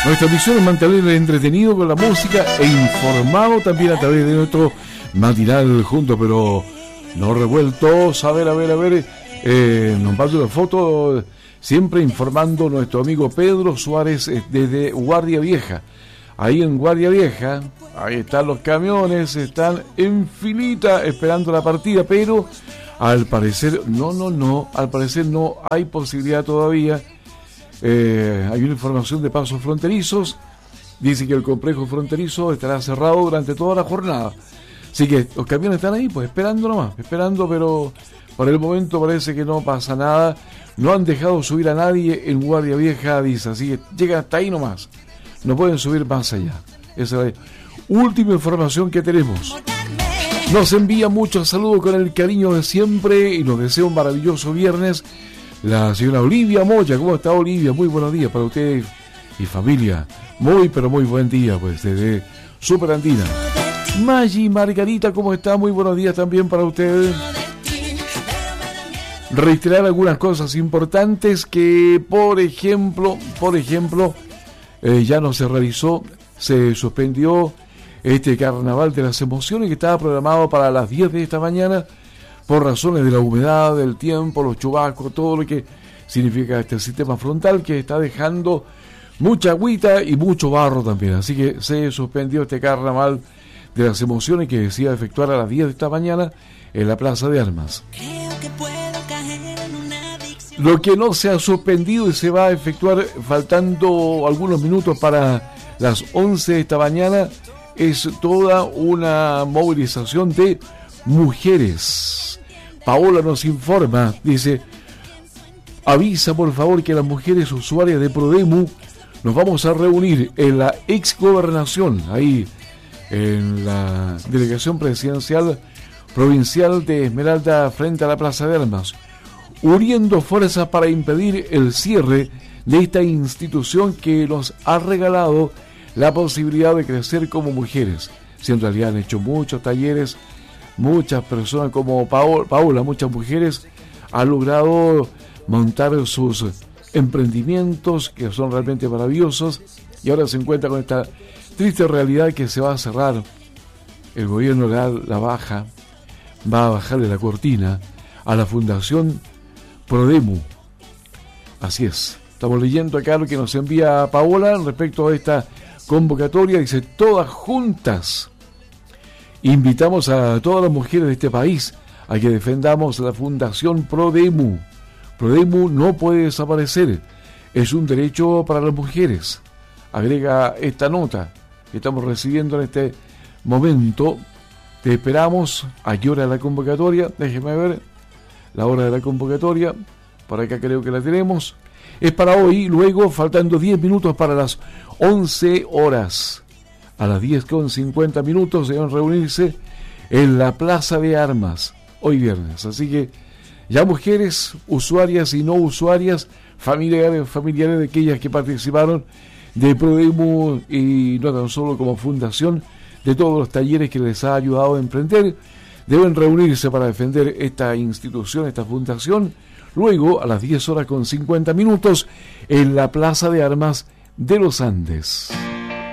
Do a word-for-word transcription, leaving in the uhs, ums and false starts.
Nuestra misión es mantenerle entretenido con la música e informado también a través de nuestro matinal juntos, pero no revueltos. A ver, a ver, a ver, eh, nos manda una foto, siempre informando nuestro amigo Pedro Suárez desde Guardia Vieja. Ahí en Guardia Vieja, ahí están los camiones, están en filita esperando la partida, pero al parecer, no, no, no, al parecer no hay posibilidad todavía. Eh, hay una información de pasos fronterizos, dice que el complejo fronterizo estará cerrado durante toda la jornada. Así que los camiones están ahí, pues esperando nomás, esperando, pero por el momento parece que no pasa nada. No han dejado subir a nadie en Guardia Vieja, dice, así que llegan hasta ahí nomás. No pueden subir más allá. Esa es la última información que tenemos. Nos envía muchos saludos con el cariño de siempre y nos desea un maravilloso viernes. La señora Olivia Moya. ¿Cómo está, Olivia? Muy buenos días para usted y familia. Muy, pero muy buen día, pues, desde Super Andina. Maggi Margarita, ¿cómo está? Muy buenos días también para usted. Reiterar algunas cosas importantes que, por ejemplo, por ejemplo, eh, ya no se realizó, se suspendió este carnaval de las emociones que estaba programado para las diez de esta mañana por razones de la humedad, del tiempo, los chubascos, todo lo que significa este sistema frontal que está dejando mucha agüita y mucho barro también. Así que se suspendió este carnaval de las emociones que se iba a efectuar a las diez de esta mañana en la Plaza de Armas. Lo que no se ha suspendido y se va a efectuar faltando algunos minutos para las once de esta mañana es toda una movilización de mujeres. Paola nos informa, dice, avisa por favor que las mujeres usuarias de Prodemu nos vamos a reunir en la ex gobernación, ahí en la delegación presidencial provincial de Esmeralda frente a la Plaza de Armas, uniendo fuerzas para impedir el cierre de esta institución que nos ha regalado la posibilidad de crecer como mujeres. Si en realidad han hecho muchos talleres, muchas personas como Paola, Paola, muchas mujeres han logrado montar sus emprendimientos que son realmente maravillosos y ahora se encuentra con esta triste realidad que se va a cerrar. El gobierno le da la baja, va a bajarle la cortina a la Fundación Prodemu. Así es, estamos leyendo acá lo que nos envía Paola respecto a esta convocatoria. Dice, todas juntas invitamos a todas las mujeres de este país a que defendamos la Fundación Prodemu. Prodemu no puede desaparecer, es un derecho para las mujeres. Agrega esta nota que estamos recibiendo en este momento. Te esperamos. ¿A qué hora de la convocatoria? Déjeme ver la hora de la convocatoria. Por acá creo que la tenemos. Es para hoy, luego faltando diez minutos para las once horas. A las diez con cincuenta minutos deben reunirse en la Plaza de Armas, hoy viernes. Así que ya mujeres, usuarias y no usuarias, familiares, familiares de aquellas que participaron de Prodemu y no tan solo como fundación, de todos los talleres que les ha ayudado a emprender, deben reunirse para defender esta institución, esta fundación, luego a las diez horas con cincuenta minutos en la Plaza de Armas de los Andes.